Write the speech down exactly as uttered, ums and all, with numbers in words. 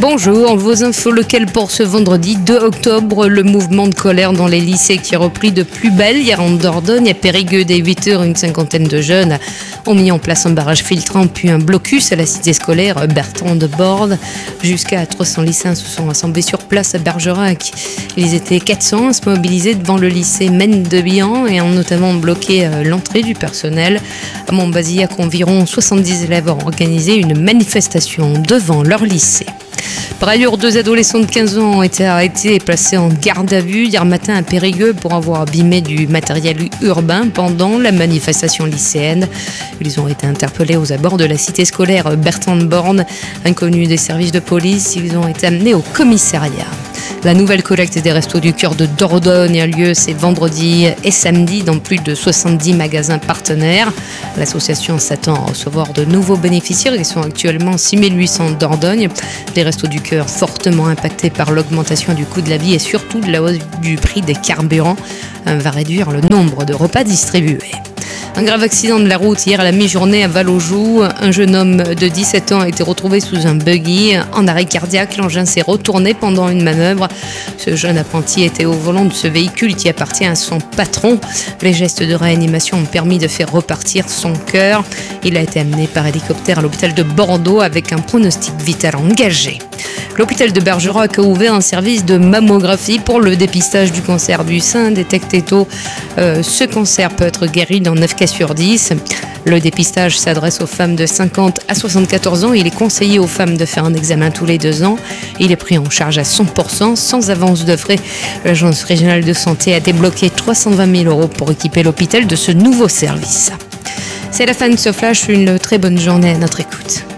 Bonjour, vos infos locales pour ce vendredi deux octobre. Le mouvement de colère dans les lycées qui a repris de plus belle hier en Dordogne. À Périgueux, dès huit heures, une cinquantaine de jeunes ont mis en place un barrage filtrant puis un blocus à la cité scolaire Bertrand de Bordes. Jusqu'à trois cents lycéens se sont rassemblés sur place à Bergerac. Ils étaient quatre cents à se mobiliser devant le lycée Maine de Bihan et ont notamment bloqué l'entrée du personnel. À Montbazillac, environ soixante-dix élèves ont organisé une manifestation devant leur lycée. Par ailleurs, deux adolescents de quinze ans ont été arrêtés et placés en garde à vue hier matin à Périgueux pour avoir abîmé du matériel urbain pendant la manifestation lycéenne. Ils ont été interpellés aux abords de la cité scolaire Bertrand de Bordes. Inconnus des services de police, ils ont été amenés au commissariat. La nouvelle collecte des Restos du Cœur de Dordogne a lieu ces vendredis et samedi dans plus de soixante-dix magasins partenaires. L'association s'attend à recevoir de nouveaux bénéficiaires. Ils sont actuellement six mille huit cents en Dordogne. Les Restos du Cœur fortement impactés par l'augmentation du coût de la vie et surtout de la hausse du prix des carburants va réduire le nombre de repas distribués. Un grave accident de la route hier à la mi-journée à Val-aux-Joues. Un jeune homme de dix-sept ans a été retrouvé sous un buggy en arrêt cardiaque. L'engin s'est retourné pendant une manœuvre. Ce jeune apprenti était au volant de ce véhicule qui appartient à son patron. Les gestes de réanimation ont permis de faire repartir son cœur. Il a été amené par hélicoptère à l'hôpital de Bordeaux avec un pronostic vital engagé. L'hôpital de Bergerac a ouvert un service de mammographie pour le dépistage du cancer du sein. Détecté tôt, euh, ce cancer peut être guéri dans neuf cas sur dix. Le dépistage s'adresse aux femmes de cinquante à soixante-quatorze ans. Il est conseillé aux femmes de faire un examen tous les deux ans. Il est pris en charge à cent pour cent sans avance de frais. L'Agence régionale de santé a débloqué trois cent vingt mille euros pour équiper l'hôpital de ce nouveau service. C'est la fin de ce flash. Une très bonne journée à notre écoute.